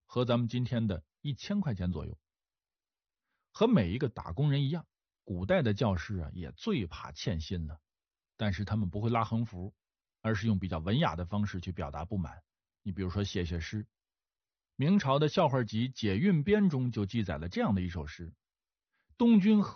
和咱们今天的1000块钱左右。和每一个打工人一样，古代的教师啊也最怕欠薪了，但是他们不会拉横幅，而是用比较文雅的方式去表达不满。你比如说写诗，明朝的笑话集《解运编》中就记载了这样的一首诗：东君